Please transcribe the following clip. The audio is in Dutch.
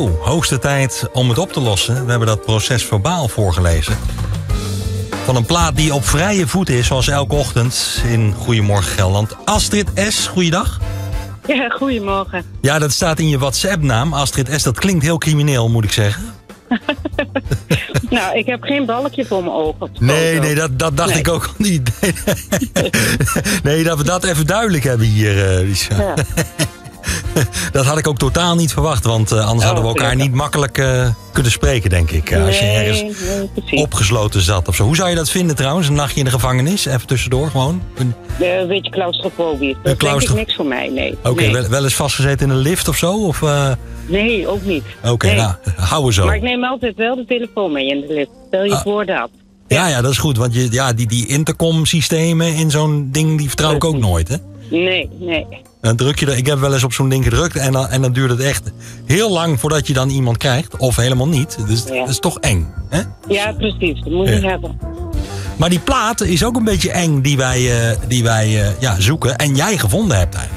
Nou, hoogste tijd om het op te lossen. We hebben dat proces verbaal voorgelezen. Van een plaat die op vrije voet is, zoals elke ochtend in Goedemorgen Gelderland. Astrid S., goeiedag. Ja, goedemorgen. Ja, dat staat in je WhatsApp-naam. Astrid S., dat klinkt heel crimineel, moet ik zeggen. Nou, ik heb geen balkje voor mijn ogen. Nee, dat dacht ik ook al niet. Nee, dat we dat even duidelijk hebben hier, Lisa. Ja. Dat had ik ook totaal niet verwacht, want anders hadden we elkaar niet makkelijk kunnen spreken, denk ik. Als je ergens opgesloten zat of zo. Hoe zou je dat vinden trouwens, een nachtje in de gevangenis? Even tussendoor gewoon. Een beetje claustrofobisch. Dat is denk ik niks voor mij, nee. Oké, wel eens vastgezeten in een lift of zo? Of, Nee, ook niet. Oké, nou, hou we zo. Maar ik neem altijd wel de telefoon mee in de lift. Stel je voor dat. Ja, dat is goed, want die intercom-systemen in zo'n ding, die vertrouw ik ook nooit, hè? Nee. Dan druk je er, ik heb wel eens op zo'n ding gedrukt en dan duurt het echt heel lang voordat je dan iemand krijgt. Of helemaal niet. Dus dat is toch eng, hè? Ja, precies. Dat moet je hebben. Maar die plaat is ook een beetje eng die wij zoeken. En jij gevonden hebt eigenlijk.